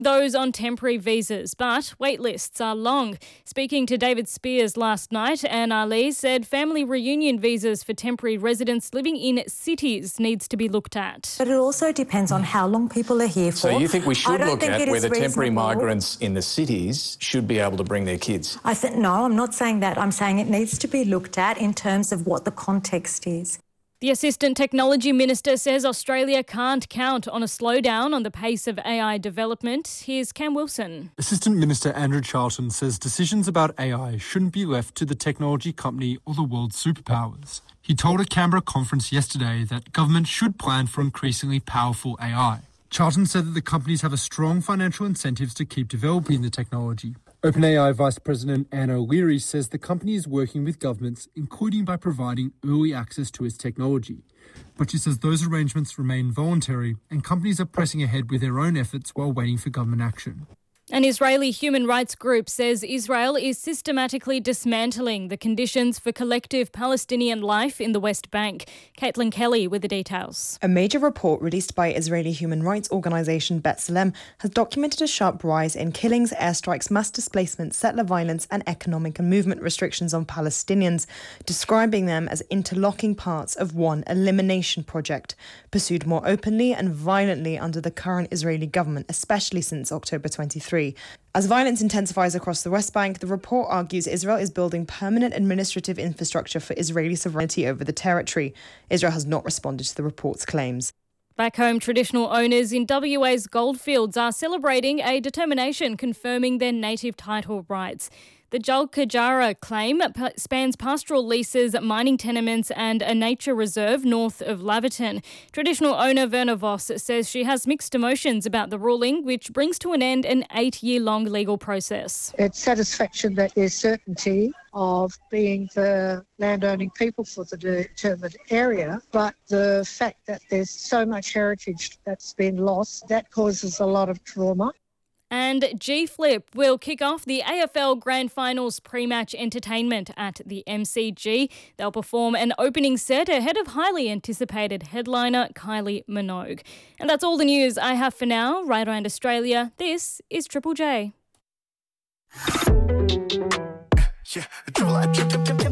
those on temporary visas, but wait lists are long. Speaking to David Spears last night, Anne Ali said family reunion visas for temporary residents living in cities needs to be looked at. But it also depends on how long people are here for. So you think we should look at whether temporary migrants in the cities should be able to bring their kids? No, I'm not saying that. I'm saying it needs to be looked at in terms of what the context is. The Assistant Technology Minister says Australia can't count on a slowdown on the pace of AI development. Here's Cam Wilson. Assistant Minister Andrew Charlton says decisions about AI shouldn't be left to the technology company or the world's superpowers. He told a Canberra conference yesterday that government should plan for increasingly powerful AI. Charlton said that the companies have a strong financial incentives to keep developing the technology. OpenAI Vice President Anna O'Leary says the company is working with governments, including by providing early access to its technology. But she says those arrangements remain voluntary and companies are pressing ahead with their own efforts while waiting for government action. An Israeli human rights group says Israel is systematically dismantling the conditions for collective Palestinian life in the West Bank. Caitlin Kelly with the details. A major report released by Israeli human rights organisation B'Tselem has documented a sharp rise in killings, airstrikes, mass displacement, settler violence and economic and movement restrictions on Palestinians, describing them as interlocking parts of one elimination project, pursued more openly and violently under the current Israeli government, especially since October 23. As violence intensifies across the West Bank, the report argues Israel is building permanent administrative infrastructure for Israeli sovereignty over the territory. Israel has not responded to the report's claims. Back home, traditional owners in WA's goldfields are celebrating a determination confirming their native title rights. The Jalkajara claim spans pastoral leases, mining tenements and a nature reserve north of Laverton. Traditional owner Verna Voss says she has mixed emotions about the ruling, which brings to an end an 8-year-long legal process. It's satisfaction that there's certainty of being the landowning people for the determined area, but the fact that there's so much heritage that's been lost, that causes a lot of trauma. And G-Flip will kick off the AFL Grand Finals pre-match entertainment at the MCG. They'll perform an opening set ahead of highly anticipated headliner Kylie Minogue. And that's all the news I have for now. Right around Australia, this is Triple J.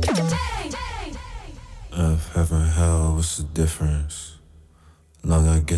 Earth, heaven, hell, what's the difference? Long I get